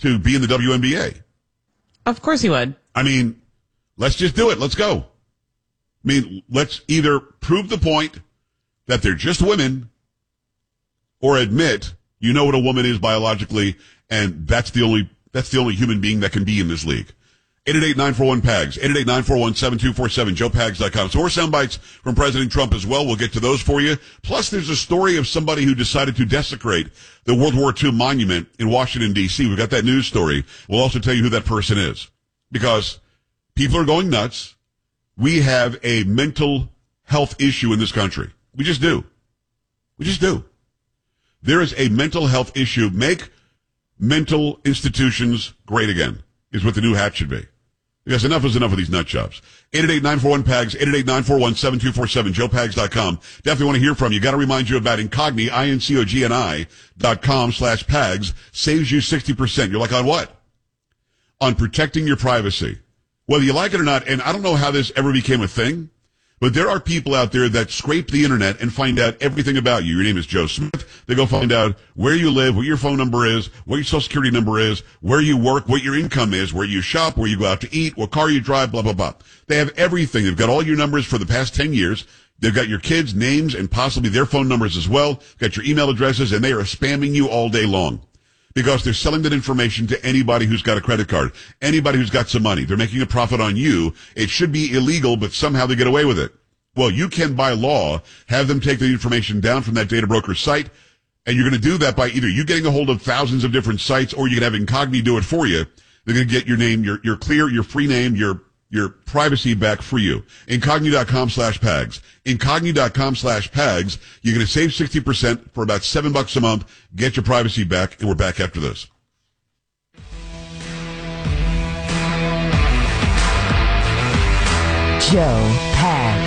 to be in the WNBA. Of course he would. I mean, let's just do it. Let's go. I mean, let's either prove the point that they're just women or admit you know what a woman is biologically, and that's the only human being that can be in this league. 888-941-PAGS, 888-941-7247, joepags.com. So more sound bites from President Trump as well. We'll get to those for you. Plus, there's a story of somebody who decided to desecrate the World War II monument in Washington, D.C. We've got that news story. We'll also tell you who that person is. Because people are going nuts. We have a mental health issue in this country. We just do. We just do. There is a mental health issue. Make mental institutions great again is what the new hat should be. Because enough is enough of these nut jobs. 888-941-PAGS, 888-941-7247, joepags.com. Definitely want to hear from you. Got to remind you about Incogni, INCOGNI.com/PAGS. Saves you 60%. You're like, on what? On protecting your privacy. Whether you like it or not, and I don't know how this ever became a thing, but there are people out there that scrape the internet and find out everything about you. Your name is Joe Smith. They go find out where you live, what your phone number is, what your social security number is, where you work, what your income is, where you shop, where you go out to eat, what car you drive, blah, blah, blah. They have everything. They've got all your numbers for the past 10 years. They've got your kids' names and possibly their phone numbers as well. Got your email addresses, and they are spamming you all day long. Because they're selling that information to anybody who's got a credit card, anybody who's got some money. They're making a profit on you. It should be illegal, but somehow they get away with it. Well, you can, by law, have them take the information down from that data broker site, and you're going to do that by either you getting a hold of thousands of different sites, or you can have Incogni do it for you. They're going to get your name, your clear, your free name, your privacy back for you. Incogni.com/PAGS. Incogni.com/PAGS. You're going to save 60% for about $7 a month. Get your privacy back, and we're back after this. Joe Pags.